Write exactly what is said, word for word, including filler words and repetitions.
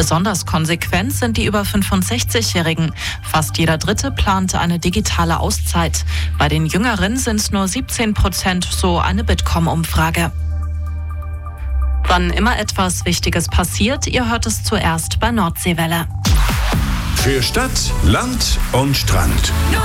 Besonders konsequent sind die über fünfundsechzigjährigen. Fast jeder Dritte plante eine digitale Auszeit. Bei den Jüngeren sind es nur siebzehn Prozent, so eine Bitkom-Umfrage. Wann immer etwas Wichtiges passiert, ihr hört es zuerst bei Nordseewelle. Für Stadt, Land und Strand.